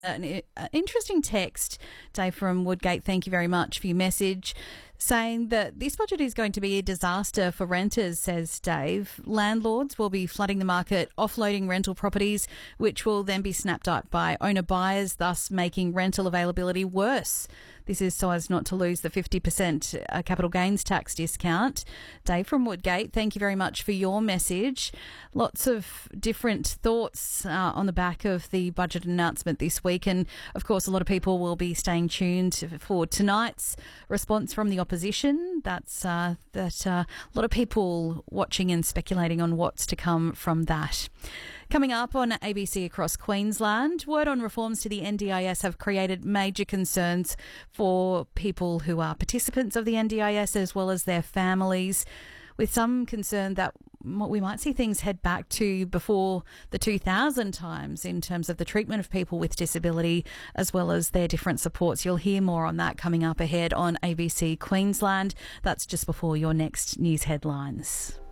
An interesting text, Dave from Woodgate. Thank you very much for your message, saying that this budget is going to be a disaster for renters, says Dave. Landlords will be flooding the market, offloading rental properties, which will then be snapped up by owner buyers, thus making rental availability worse. This is so as not to lose the 50% capital gains tax discount. Dave from Woodgate, thank you very much for your message. Lots of different thoughts on the back of the budget announcement this week. And, of course, a lot of people will be staying tuned for tonight's response from the opposition. That's a lot of people watching and speculating on what's to come from that. Coming up on ABC Across Queensland, word on reforms to the NDIS have created major concerns for people who are participants of the NDIS as well as their families, with some concern that we might see things head back to before the 2000 times in terms of the treatment of people with disability as well as their different supports. You'll hear more on that coming up ahead on ABC Queensland. That's just before your next news headlines.